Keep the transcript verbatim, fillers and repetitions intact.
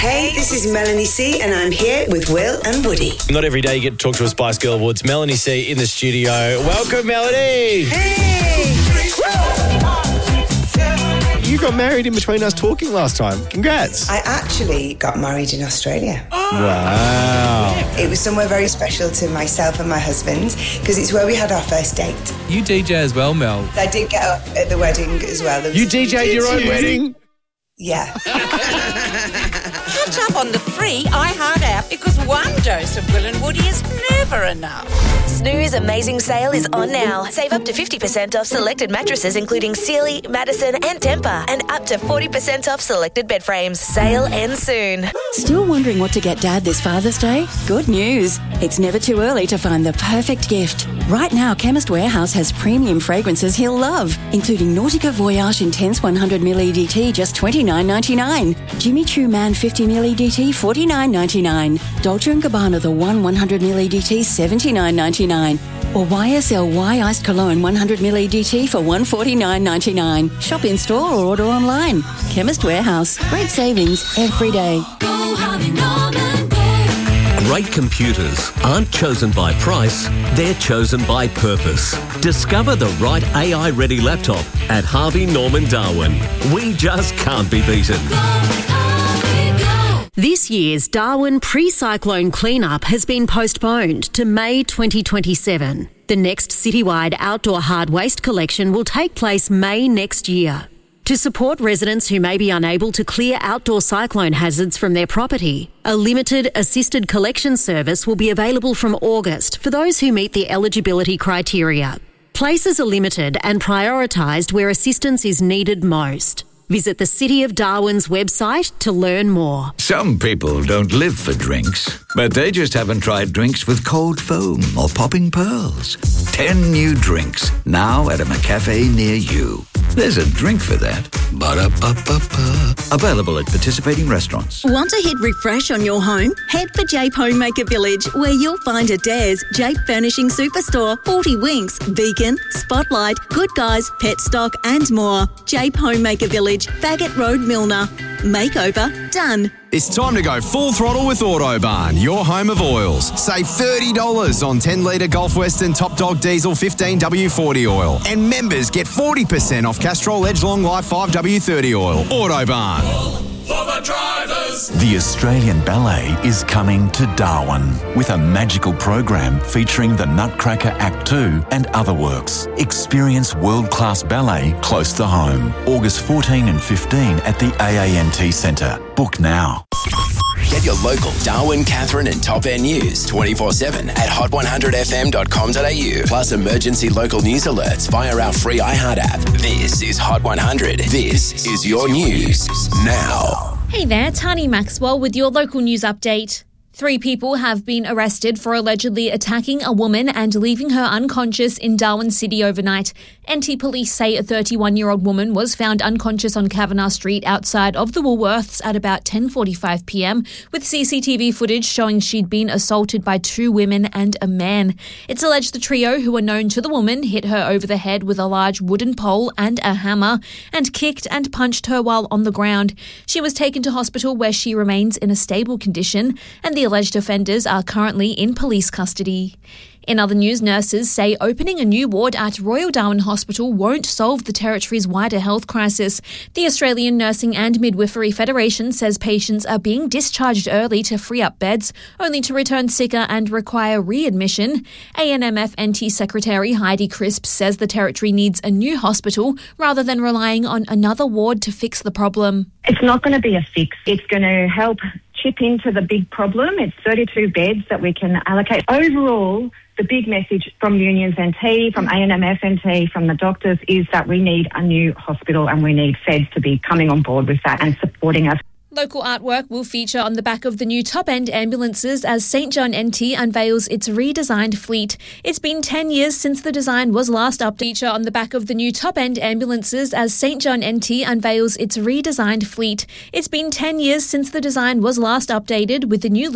Hey, this is Melanie C and I'm here with Will and Woody. Not every day you get to talk to a Spice Girl Awards. Melanie C in the studio. Welcome, Melanie. Hey. You got married in between us talking last time. Congrats. I actually got married in Australia. Wow. It was somewhere very special to myself and my husband because it's where we had our first date. You D J as well, Mel. I did get up at the wedding as well. There was- You D J'd your own wedding? Yeah. Catch up on the free iHeart app because one dose of Will and Woody is never enough. Snooze Amazing Sale is on now. Save up to fifty percent off selected mattresses including Sealy, Madison and Tempur and up to forty percent off selected bed frames. Sale ends soon. Still wondering what to get Dad this Father's Day? Good news. It's never too early to find the perfect gift. Right now, Chemist Warehouse has premium fragrances he'll love, including Nautica Voyage Intense one hundred milliliter E D T, just twenty-nine ninety-nine. Jimmy Choo Man fifty milliliter E D T, forty-nine ninety-nine. Dolce and Gabbana The One one hundred milliliter E D T, seventy-nine ninety-nine. Or Y S L Y Iced Cologne one hundred milliliter E D T for one hundred forty-nine ninety-nine. Shop in store or order online. Chemist Warehouse. Great savings every day. Go Harvey Norman, go. Great computers aren't chosen by price, they're chosen by purpose. Discover the right A I-ready laptop at Harvey Norman Darwin. We just can't be beaten. Go Harvey, go. This year's Darwin pre-cyclone cleanup has been postponed to May twenty twenty-seven. The next citywide outdoor hard waste collection will take place May next year. To support residents who may be unable to clear outdoor cyclone hazards from their property, a limited assisted collection service will be available from August for those who meet the eligibility criteria. Places are limited and prioritised where assistance is needed most. Visit the City of Darwin's website to learn more. Some people don't live for drinks, but they just haven't tried drinks with cold foam or popping pearls. Ten new drinks, now at a McCafe near you. There's a drink for that. Ba-da-ba-ba-ba. Available at participating restaurants. Want to hit refresh on your home? Head for Jape Homemaker Village, where you'll find Adairs, Jape Furnishing Superstore, forty Winks, Beacon, Spotlight, Good Guys, Pet Stock and more. Jape Homemaker Village, Faggot Road, Milner. Makeover done. It's time to go full throttle with Autobarn, your home of oils. Save thirty dollars on ten litre Gulf Western Top Dog Diesel fifteen W forty oil. And members get forty percent off Castrol Edge Long Life five W thirty oil. Autobarn. For the drivers. The Australian Ballet is coming to Darwin with a magical program featuring the Nutcracker Act two and other works. Experience world-class ballet close to home. August fourteen and fifteen at the A A N T Centre. Book now. Get your local Darwin, Catherine and Top Air news twenty-four seven at hot one hundred f m dot com dot a u. Plus emergency local news alerts via our free iHeart app. This is Hot one hundred. This is your news now. Hey there, Tani Maxwell with your local news update. Three people have been arrested for allegedly attacking a woman and leaving her unconscious in Darwin City overnight. N T police say a thirty-one-year-old woman was found unconscious on Kavanagh Street outside of the Woolworths at about ten forty-five p m, with C C T V footage showing she'd been assaulted by two women and a man. It's alleged the trio, who are known to the woman, hit her over the head with a large wooden pole and a hammer and kicked and punched her while on the ground. She was taken to hospital where she remains in a stable condition, and the alleged offenders are currently in police custody. In other news, nurses say opening a new ward at Royal Darwin Hospital won't solve the territory's wider health crisis. The Australian Nursing and Midwifery Federation says patients are being discharged early to free up beds, only to return sicker and require readmission. A N M F N T Secretary Heidi Crisp says the territory needs a new hospital rather than relying on another ward to fix the problem. It's not going to be a fix. It's going to help chip into the big problem. It's thirty-two beds that we can allocate. Overall, the big message from Unions N T, from A N M F N T, from the doctors is that we need a new hospital and we need feds to be coming on board with that and supporting us. Local artwork will feature on the back of the new top-end ambulances as Saint John N T unveils its redesigned fleet. It's been ten years since the design was last updated. Feature on the back of the new top-end ambulances as Saint John N T unveils its redesigned fleet. It's been ten years since the design was last updated, with the new